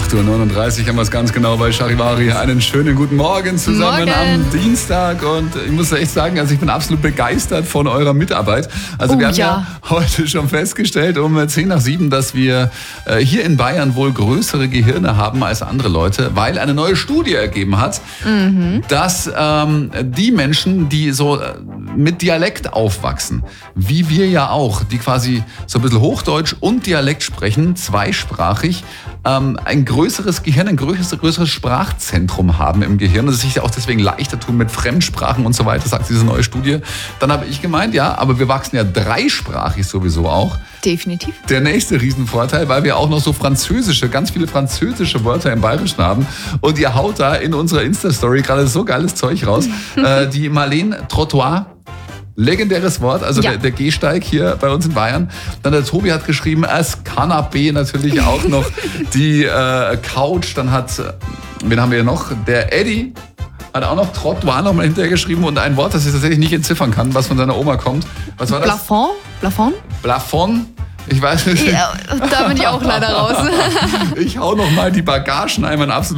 8:39 Uhr haben wir es ganz genau bei Charivari. Einen schönen guten Morgen zusammen am Dienstag. Und ich muss echt sagen, also ich bin absolut begeistert von eurer Mitarbeit. Also wir haben ja heute schon festgestellt um 6:50, dass wir hier in Bayern wohl größere Gehirne haben als andere Leute, weil eine neue Studie ergeben hat, dass die Menschen, die so mit Dialekt aufwachsen, wie wir ja auch, die quasi so ein bisschen Hochdeutsch und Dialekt sprechen, zweisprachig, ein größeres Gehirn, ein größeres Sprachzentrum haben im Gehirn und es sich auch deswegen leichter tun mit Fremdsprachen und so weiter, sagt diese neue Studie. Dann habe ich gemeint, ja, aber wir wachsen ja dreisprachig sowieso auch. Definitiv. Der nächste Riesenvorteil, weil wir auch noch so ganz viele französische Wörter im Bayerischen haben. Und ihr haut da in unserer Insta-Story gerade so geiles Zeug raus. Die Marlene Trottoir, legendäres Wort, also der Gehsteig hier bei uns in Bayern. Dann der Tobi hat geschrieben, das Kanapé natürlich auch noch, die Couch. Dann wen haben wir noch? Der Eddie hat auch noch Trottoir nochmal hinterher geschrieben und ein Wort, das ich tatsächlich nicht entziffern kann, was von seiner Oma kommt. Was war das? Plafond? Plafond? Ich weiß nicht. Ja, da bin ich auch leider raus. Ich hau noch mal die Bagagen einmal absolut.